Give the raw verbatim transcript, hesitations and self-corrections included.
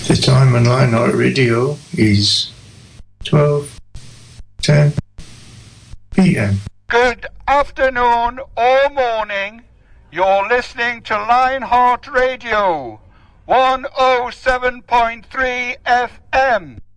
The time on Lionheart Radio is twelve ten p m. Good afternoon or morning. You're listening to Lionheart Radio, one oh seven point three F M.